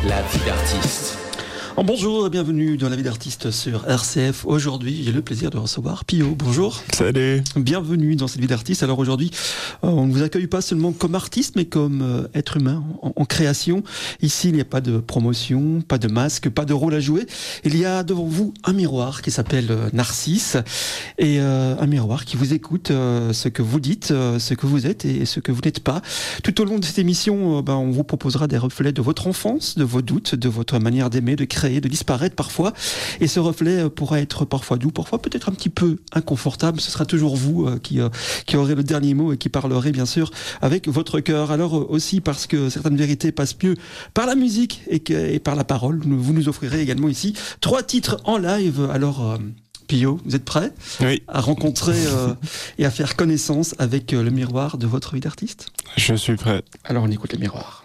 La vie d'artiste. Bonjour et bienvenue dans La vie d'artiste sur RCF. Aujourd'hui, j'ai le plaisir de recevoir Pio. Bonjour. Salut. Bienvenue dans cette vie d'artiste. Alors aujourd'hui, on ne vous accueille pas seulement comme artiste, mais comme être humain en création. Ici, il n'y a pas de promotion, pas de masque, pas de rôle à jouer. Il y a devant vous un miroir qui s'appelle Narcisse et un miroir qui vous écoute ce que vous dites, ce que vous êtes et ce que vous n'êtes pas. Tout au long de cette émission, on vous proposera des reflets de votre enfance, de vos doutes, de votre manière d'aimer, de créer, de disparaître parfois, et ce reflet pourra être parfois doux, parfois peut-être un petit peu inconfortable. Ce sera toujours vous qui aurez le dernier mot et qui parlerez bien sûr avec votre cœur. Alors aussi parce que certaines vérités passent mieux par la musique et par la parole, vous nous offrirez également ici 3 titres en live. Alors Pio, vous êtes prêt Oui. à rencontrer et à faire connaissance avec le miroir de votre vie d'artiste? Je suis prêt. Alors on écoute le miroir.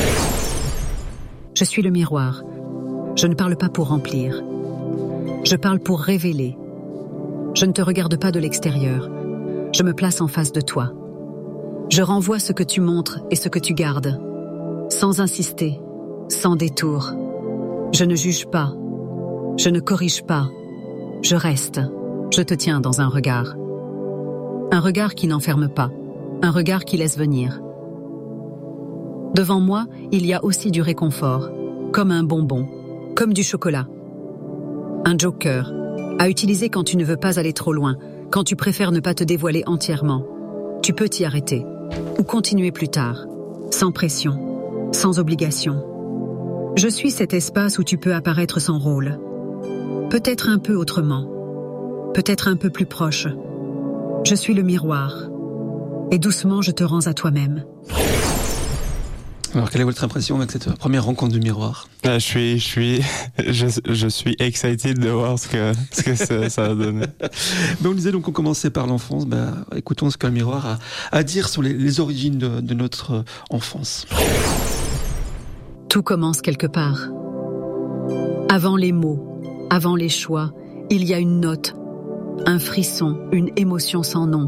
Je suis le miroir. Je ne parle pas pour remplir. Je parle pour révéler. Je ne te regarde pas de l'extérieur. Je me place en face de toi. Je renvoie ce que tu montres et ce que tu gardes. Sans insister, sans détour. Je ne juge pas. Je ne corrige pas. Je reste. Je te tiens dans un regard. Un regard qui n'enferme pas. Un regard qui laisse venir. Devant moi, il y a aussi du réconfort, comme un bonbon. Comme du chocolat. Un joker, à utiliser quand tu ne veux pas aller trop loin, quand tu préfères ne pas te dévoiler entièrement. Tu peux t'y arrêter, ou continuer plus tard, sans pression, sans obligation. Je suis cet espace où tu peux apparaître sans rôle. Peut-être un peu autrement, peut-être un peu plus proche. Je suis le miroir, et doucement je te rends à toi-même. Alors, quelle est votre impression avec cette première rencontre du miroir? Là, je suis excited de voir ce que ça va donner. On disait donc qu'on commençait par l'enfance. Écoutons ce que le miroir a à dire sur les origines de notre enfance. Tout commence quelque part. Avant les mots, avant les choix, il y a une note, un frisson, une émotion sans nom.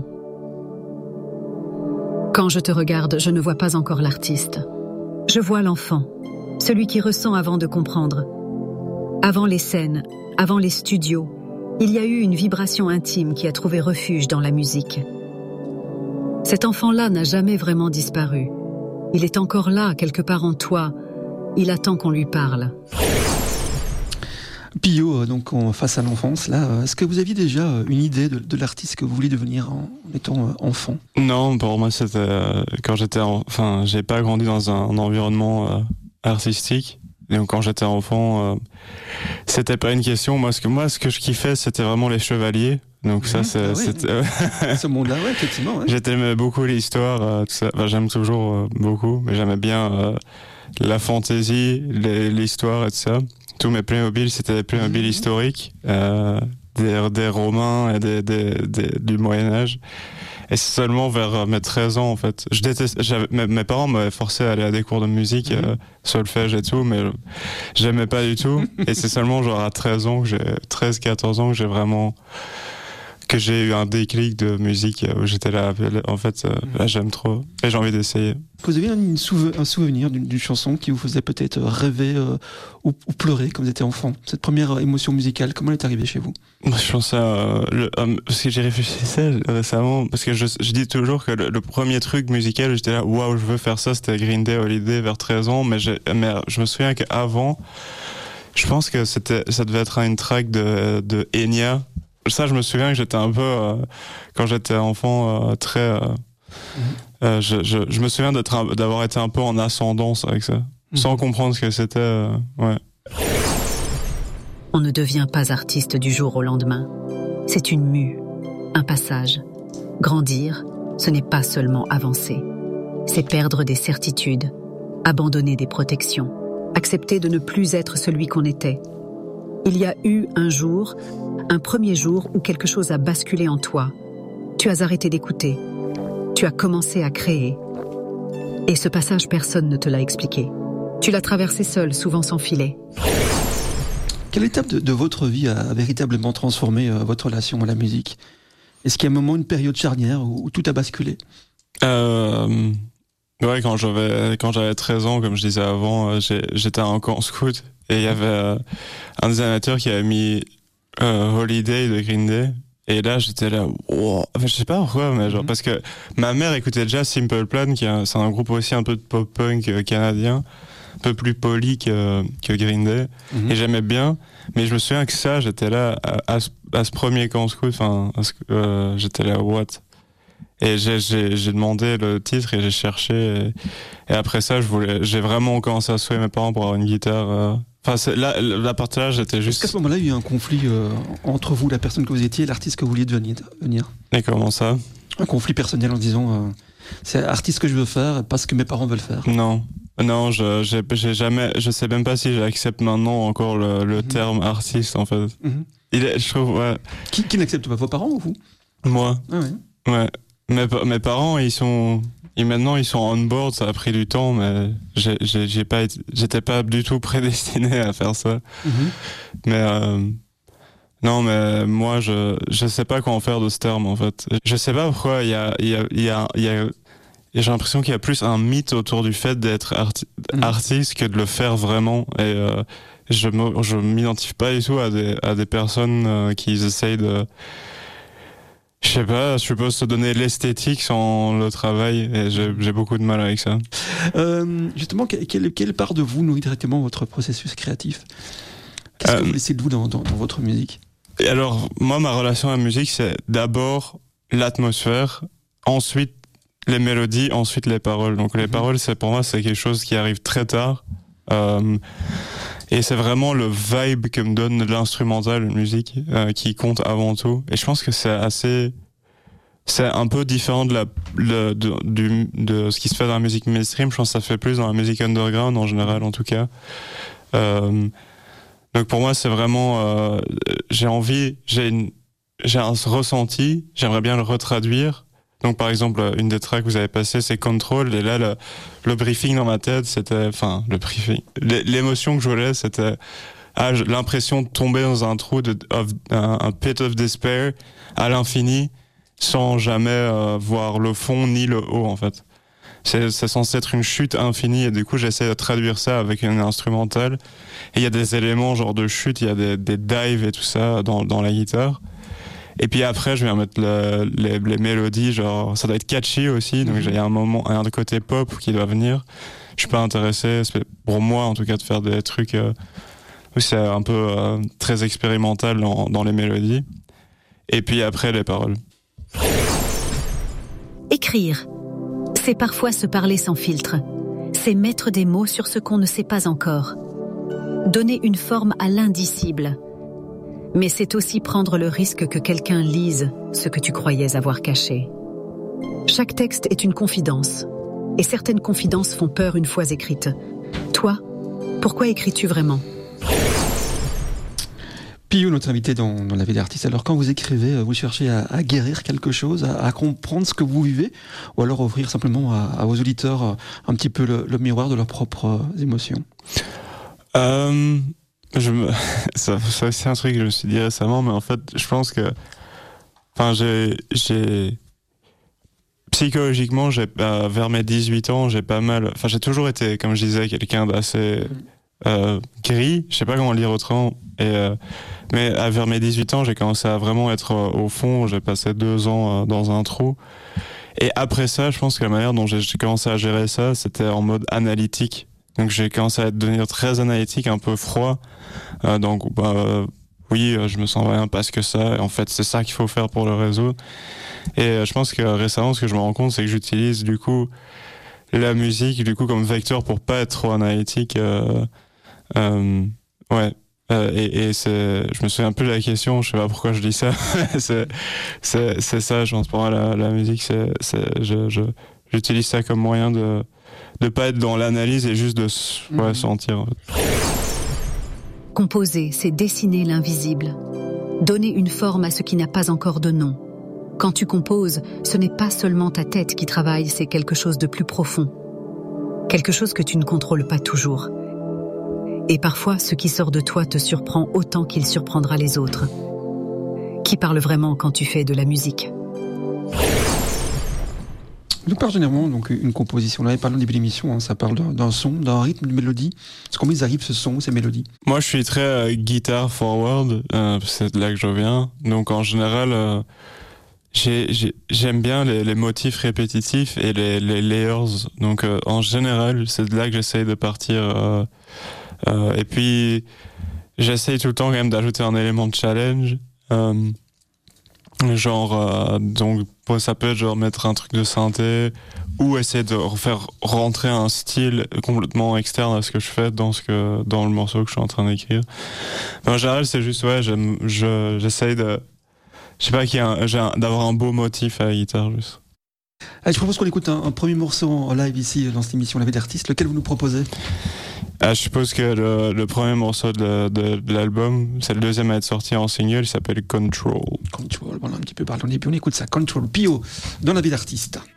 Quand je te regarde, je ne vois pas encore l'artiste. Je vois l'enfant, celui qui ressent avant de comprendre. Avant les scènes, avant les studios, il y a eu une vibration intime qui a trouvé refuge dans la musique. Cet enfant-là n'a jamais vraiment disparu. Il est encore là, quelque part en toi. Il attend qu'on lui parle. Pio, donc face à l'enfance, là, est-ce que vous aviez déjà une idée de l'artiste que vous vouliez devenir en étant enfant? Non, pour moi c'était quand j'ai pas grandi dans un environnement artistique. Donc quand j'étais enfant, c'était pas une question. Moi, ce que je kiffais, c'était vraiment les chevaliers. Donc ça, c'était ce monde-là, ouais, effectivement. Ouais. J'aimais beaucoup l'histoire, tout ça. Enfin, j'aime toujours beaucoup, mais j'aimais bien la fantaisie, l'histoire et tout ça. Tous mes Playmobil, c'était des Playmobil historiques, des Romains et du Moyen-Âge. Et c'est seulement vers mes 13 ans, en fait. Mes parents m'avaient forcé à aller à des cours de musique, solfège et tout, mais j'aimais pas du tout. Et c'est seulement genre à 13 ans, 14 ans, que j'ai eu un déclic de musique où j'étais là, en fait, là j'aime trop et j'ai envie d'essayer. Vous avez un souvenir d'une chanson qui vous faisait peut-être rêver ou pleurer quand vous étiez enfant? Cette première émotion musicale, comment elle est arrivée chez vous? Je pense parce que j'ai réfléchi à ça récemment, parce que je dis toujours que le premier truc musical, j'étais là, waouh, je veux faire ça, c'était Green Day Holiday vers 13 ans, mais je me souviens qu'avant, je pense que ça devait être une track de Enya. Ça, je me souviens que j'étais un peu, quand j'étais enfant, je me souviens d'avoir été un peu en ascendance avec ça, sans comprendre ce que c'était. Ouais. On ne devient pas artiste du jour au lendemain. C'est une mue, un passage. Grandir, ce n'est pas seulement avancer. C'est perdre des certitudes, abandonner des protections, accepter de ne plus être celui qu'on était. Il y a eu un premier jour où quelque chose a basculé en toi. Tu as arrêté d'écouter. Tu as commencé à créer. Et ce passage, personne ne te l'a expliqué. Tu l'as traversé seul, souvent sans filet. Quelle étape de votre vie a véritablement transformé votre relation à la musique? Est-ce qu'il y a un moment, une période charnière où tout a basculé? Ouais, quand j'avais 13 ans, comme je disais avant, j'étais à un camp scout et il y avait un des animateurs qui avait mis Holiday de Green Day. Et là, j'étais là, wow. Enfin, je sais pas pourquoi, mais genre, parce que ma mère écoutait déjà Simple Plan, c'est un groupe aussi un peu de pop-punk canadien, un peu plus poli que Green Day. Et j'aimais bien, mais je me souviens que ça, j'étais là, à ce premier camp scout, enfin, j'étais là, what? Et j'ai demandé le titre et j'ai cherché, et après ça, j'ai vraiment commencé à souhaiter mes parents pour avoir une guitare, Enfin, la partie là, j'étais juste... Est-ce qu'à ce moment-là, il y a eu un conflit entre vous, la personne que vous étiez, et l'artiste que vous vouliez devenir? Et comment ça? Un conflit personnel en disant c'est l'artiste que je veux faire, pas ce que mes parents veulent faire. Non, j'ai jamais, je sais même pas si j'accepte maintenant encore le terme artiste en fait. Je trouve, ouais. Qui n'accepte pas, vos parents ou vous? Moi. Ah ouais. Ouais. Mes parents, maintenant ils sont on board, ça a pris du temps, mais j'étais pas du tout prédestiné à faire ça. Mais non, mais moi je sais pas comment faire de ce terme en fait. Je sais pas pourquoi j'ai l'impression qu'il y a plus un mythe autour du fait d'être artiste que de le faire vraiment. Et je m'identifie pas du tout à des personnes qui essayent de... Je sais pas, je suppose se donner l'esthétique sans le travail, et j'ai beaucoup de mal avec ça. Justement, quelle part de vous nourrit directement votre processus créatif? Qu'est-ce que vous laissez de vous dans votre musique? Et alors, moi, ma relation à la musique, c'est d'abord l'atmosphère, ensuite les mélodies, ensuite les paroles. Donc les paroles, pour moi, c'est quelque chose qui arrive très tard. Et c'est vraiment le vibe que me donne l'instrumental, la musique, qui compte avant tout. Et je pense que c'est un peu différent de ce qui se fait dans la musique mainstream. Je pense que ça fait plus dans la musique underground en général, en tout cas. Donc pour moi, c'est vraiment, j'ai un ressenti, j'aimerais bien le retraduire. Donc par exemple, une des tracks que vous avez passé, c'est Control, et là le briefing dans ma tête, c'était, enfin le briefing, l'émotion que je voulais, c'était l'impression de tomber dans un trou un pit of despair à l'infini, sans jamais voir le fond ni le haut en fait. C'est censé être une chute infinie, et du coup j'essaie de traduire ça avec une instrumentale. Et il y a des éléments genre de chute, il y a des dives et tout ça dans la guitare. Et puis après, je vais mettre les mélodies, genre, ça doit être catchy aussi, donc il y a un côté pop qui doit venir. Je suis pas intéressé, pour moi en tout cas, de faire des trucs où c'est un peu très expérimental dans les mélodies. Et puis après, les paroles. Écrire, c'est parfois se parler sans filtre. C'est mettre des mots sur ce qu'on ne sait pas encore. Donner une forme à l'indicible. Mais c'est aussi prendre le risque que quelqu'un lise ce que tu croyais avoir caché. Chaque texte est une confidence, et certaines confidences font peur une fois écrites. Toi, pourquoi écris-tu vraiment? Piou, notre invité dans la vie d'artiste. Alors quand vous écrivez, vous cherchez à guérir quelque chose, à comprendre ce que vous vivez, ou alors offrir simplement à vos auditeurs un petit peu le miroir de leurs propres émotions? Ça c'est un truc que je me suis dit récemment, mais en fait, je pense que, enfin, psychologiquement, vers mes 18 ans, j'ai toujours été, comme je disais, quelqu'un d'assez gris. Je sais pas comment le dire autrement. Mais vers mes 18 ans, j'ai commencé à vraiment être au fond. J'ai passé 2 ans dans un trou. Et après ça, je pense que la manière dont j'ai commencé à gérer ça, c'était en mode analytique. Donc j'ai commencé à devenir très analytique, un peu froid. Oui, je me sens rien parce que ça. En fait, c'est ça qu'il faut faire pour le réseau. Et je pense que récemment, ce que je me rends compte, c'est que j'utilise du coup la musique comme vecteur pour pas être trop analytique. Je me souviens un peu de la question. Je sais pas pourquoi je dis ça. c'est ça. Je pense pour moi la musique, j'utilise ça comme moyen de pas être dans l'analyse et juste de sentir. En fait. Composer, c'est dessiner l'invisible. Donner une forme à ce qui n'a pas encore de nom. Quand tu composes, ce n'est pas seulement ta tête qui travaille, c'est quelque chose de plus profond. Quelque chose que tu ne contrôles pas toujours. Et parfois, ce qui sort de toi te surprend autant qu'il surprendra les autres. Qui parle vraiment quand tu fais de la musique ? Nous parlons généralement donc une composition. On avait parlé au début de l'émission, hein, ça parle d'un son, d'un rythme, d'une mélodie. Comment ils arrivent ce son, ces mélodies? Moi, je suis très guitare forward, c'est de là que je viens. Donc en général, j'aime bien les motifs répétitifs et les layers. Donc en général, c'est de là que j'essaye de partir. Et puis j'essaye tout le temps quand même d'ajouter un élément de challenge. Donc ça peut être genre mettre un truc de synthé ou essayer de faire rentrer un style complètement externe à ce que je fais dans le morceau que je suis en train d'écrire. Mais en général, c'est juste j'essaye de, je sais pas, d'avoir un beau motif à la guitare juste. Allez, je propose qu'on écoute un premier morceau en live ici dans cette émission La Vie d'artiste. Lequel vous nous proposez? Je suppose que le premier morceau de l'album, c'est le deuxième à être sorti en single, il s'appelle Control. Control, on a un petit peu parlé au début, on écoute ça. Control, Pio, dans La Vie d'artiste.